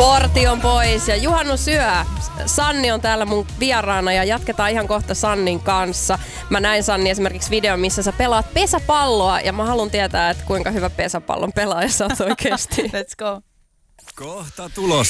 Porti on pois ja juhannus syö. Sanni on täällä mun vieraana ja jatketaan ihan kohta Sannin kanssa. Mä näin Sanni esimerkiksi videon, missä sä pelaat pesäpalloa ja mä haluan tietää, että kuinka hyvä pesäpallon pelaaja sä oot oikeesti. Let's go. Kohta tulossa.